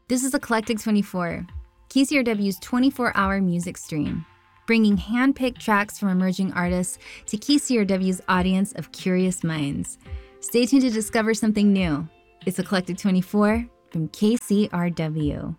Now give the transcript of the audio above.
This is Eclectic 24, KCRW's 24-hour music stream, bringing hand-picked tracks from emerging artists to KCRW's audience of curious minds. Stay tuned to discover something new. It's Eclectic 24 from KCRW.